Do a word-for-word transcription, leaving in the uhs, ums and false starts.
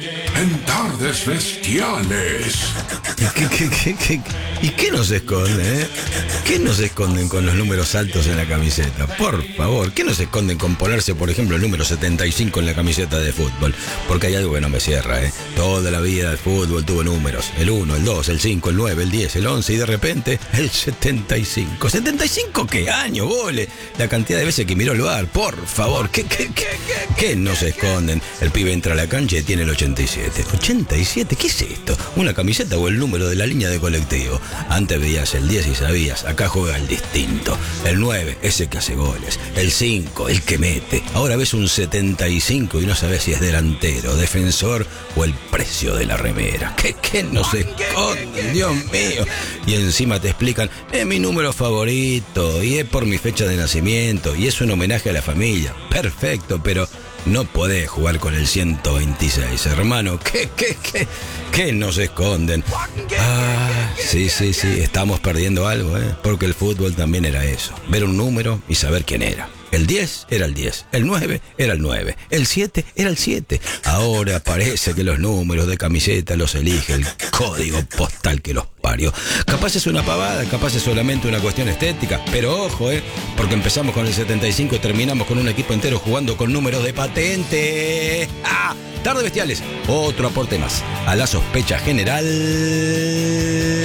en Tardes Bestiales. ¿Qué, qué, qué, qué? ¿Y qué nos esconden, eh? ¿Qué nos esconden con los números altos en la camiseta? Por favor, ¿qué nos esconden con ponerse, por ejemplo, el número setenta y cinco en la camiseta de fútbol? Porque hay algo que no me cierra, ¿eh? Toda la vida el fútbol tuvo números. El uno, el dos, el cinco, el nueve, el diez, el once y de repente el setenta y cinco. ¿setenta y cinco qué año, gole? La cantidad de veces que miró el bar, por favor, ¿qué, qué, qué, qué, qué nos esconden? El pibe entra a la cancha y tiene el ochenta y siete. ¿ochenta y siete? ¿Qué es esto? ¿Una camiseta o el número de la línea de colectivo? Antes veías el diez y sabías, acá juega el distinto. El nueve, ese que hace goles. El cinco, el que mete. Ahora ves un setenta y cinco y no sabes si es delantero, defensor o el precio de la remera. ¿Qué, qué nos esconden, Dios mío? Y encima te explican, es mi número favorito y es por mi fecha de nacimiento y es un homenaje a la familia. Perfecto, pero no podés jugar con el ciento veintiséis, hermano. ¿Qué, qué, qué, qué nos esconden? Ah, sí, sí, sí, estamos perdiendo algo, ¿eh? Porque el fútbol también era eso. Ver un número y saber quién era. El diez era el diez, el nueve era el nueve, el siete era el siete. Ahora parece que los números de camiseta los elige el código postal que los parió. Capaz es una pavada, capaz es solamente una cuestión estética, pero ojo, eh, porque empezamos con el setenta y cinco y terminamos con un equipo entero jugando con números de patente. ¡Ah! Tarde Bestiales, otro aporte más a la sospecha general.